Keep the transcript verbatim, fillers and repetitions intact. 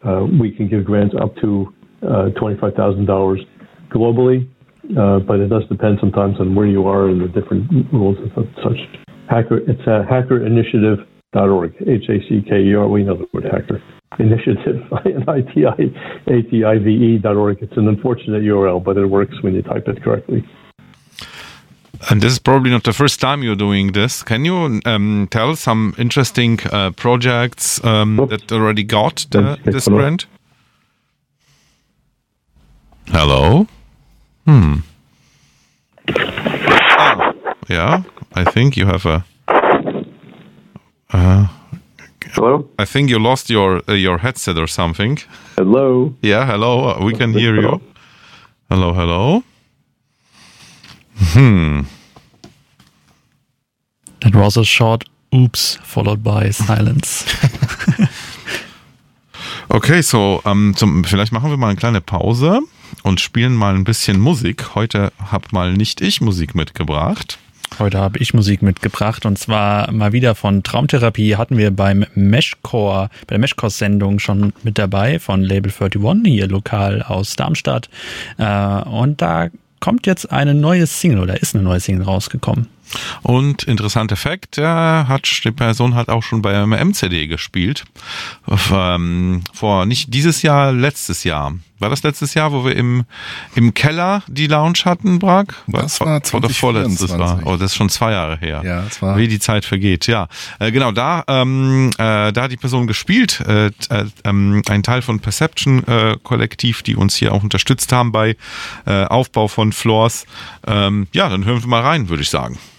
uh, we can give grants up to uh, twenty-five thousand dollars globally, uh, but it does depend sometimes on where you are and the different rules and such. Hacker, it's uh, hacker initiative dot org, H A C K E R, we know the word hacker. Initiative, I T I A T I V E dot org. It's an unfortunate U R L, but it works when you type it correctly. And this is probably not the first time you're doing this. Can you um, tell some interesting uh, projects um, that already got the, this grant? Hello? Hmm. Oh, yeah, I think you have a... Uh, hello? I think you lost your uh, your headset or something. Hello? Yeah, hello. We can hear you. Hello, hello. Hmm. That was a short oops followed by silence. Okay, so, um, zum, vielleicht machen wir mal eine kleine Pause und spielen mal ein bisschen Musik. Heute hab mal nicht ich Musik mitgebracht. Heute habe ich Musik mitgebracht und zwar mal wieder von Traumtherapie hatten wir beim Meshcore, bei der Meshcore-Sendung schon mit dabei von Label einunddreißig, hier lokal aus Darmstadt. Und da kommt jetzt eine neue Single oder ist eine neue Single rausgekommen. Und interessanter Fakt, der hat, die Person hat auch schon bei einem M C D gespielt. Ähm, vor nicht dieses Jahr, letztes Jahr. War das letztes Jahr, wo wir im, im Keller die Lounge hatten, Brag? Das war Oder vorletztes war. Oh, das ist schon zwei Jahre her. Ja, das war. Wie die Zeit vergeht, ja. Äh, genau, da, ähm, äh, da hat die Person gespielt, äh, äh, ähm, ein Teil von Perception äh, Kollektiv, die uns hier auch unterstützt haben bei äh, Aufbau von Floors. Ähm, ja, dann hören wir mal rein, würde ich sagen.